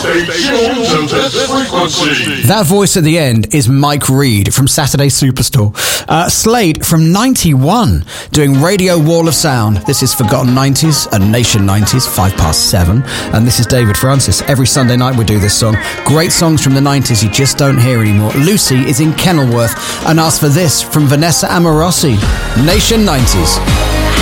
That voice at the end is Mike Reed from Saturday Superstore. Slade from 91 doing Radio Wall of Sound. This is Forgotten 90s and Nation 90s, 7:05. And this is David Francis. Every Sunday night we do this song. Great songs from the 90s you just don't hear anymore. Lucy is in Kenilworth and asked for this from Vanessa Amorosi, Nation 90s.